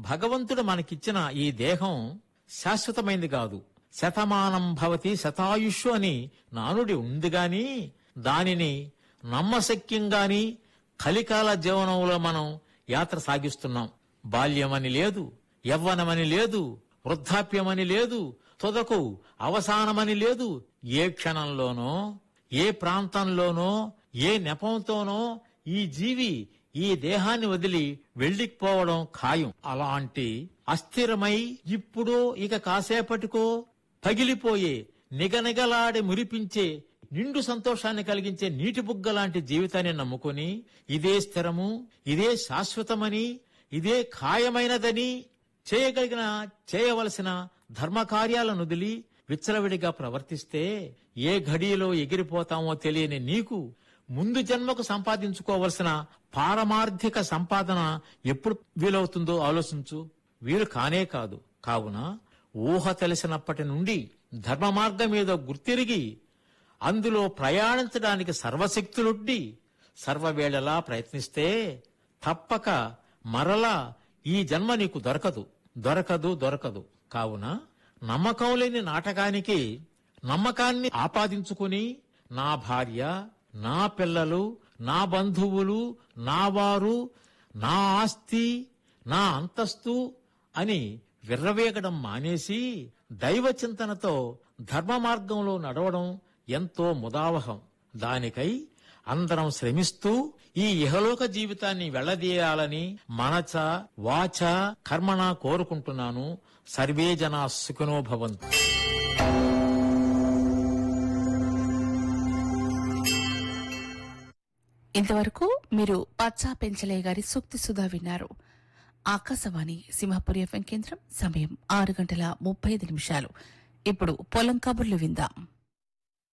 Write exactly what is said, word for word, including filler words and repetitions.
భగవంతుడు మనకిచ్చిన ఈ దేహం శాశ్వతమైంది కాదు. శతమానం భవతి శతాయుష్షు అని నానుడి ఉంది గాని దానిని నమ్మశక్యంగాని కలికాల జీవనంలో మనం యాత్ర సాగిస్తున్నాం. బాల్యమని లేదు, యవ్వనమని లేదు, వృద్ధాప్యమని లేదు, తుదకు అవసానమని లేదు. ఏ క్షణంలోనో ఏ ప్రాంతంలోనో ఏ నెపంతోనో ఈ జీవి ఈ దేహాన్ని వదిలి వెళ్లిపోవడం ఖాయం. అలాంటి అస్థిరమై ఇప్పుడు ఇక కాసేపటికో పగిలిపోయే నిగనిగలాడి మురిపించే నిండు సంతోషాన్ని కలిగించే నీటి బుగ్గ లాంటి జీవితాన్ని నమ్ముకుని ఇదే స్థిరము, ఇదే శాశ్వతమని, ఇదే ఖాయమైనదని చేయగలిగిన చేయవలసిన ధర్మకార్యాలను వదిలి విచ్చలవిడిగా ప్రవర్తిస్తే ఏ ఘడియలో ఎగిరిపోతామో తెలియని నీకు ముందు జన్మకు సంపాదించుకోవలసిన పారమార్థిక సంపాదన ఎప్పుడు వీలవుతుందో ఆలోచించు. వీలు కానే కాదు. కావున ఊహ తెలిసినప్పటి నుండి ధర్మ మార్గం మీద గుర్తిరిగి అందులో ప్రయాణించడానికి సర్వశక్తులుడ్డి సర్వవేళలా ప్రయత్నిస్తే తప్పక మరలా ఈ జన్మ నీకు దొరకదు దొరకదు దొరకదు కావున నమ్మకం లేని నాటకానికి నమ్మకాన్ని ఆపాదించుకుని నా భార్య, నా పిల్లలు, నా బంధువులు, నా వారు, నా ఆస్తి, నా అంతస్తు అని విర్రవేగడం మానేసి దైవ చింతనతో ధర్మ మార్గంలో నడవడం ఎంతో ముదావహం. దానికై అందరం శ్రమిస్తూ ఈ ఇహలోక జీవితాన్ని వెళ్లదీయాలని మనచ వాచ కర్మణ కోరుకుంటున్నాను. సర్వే జనా సుఖినో భవంతు. ఇంతవరకు మీరు పచ్చా పెంచలే గారి సూక్తి సుధా విన్నారు. ఆకాశవాణి సింహపురి ఎఫ్ఎం కేంద్రం. సమయం ఆరు గంటల ముప్పై ఐదు నిమిషాలు. ఇప్పుడు పొలం కబుర్లు విందాం.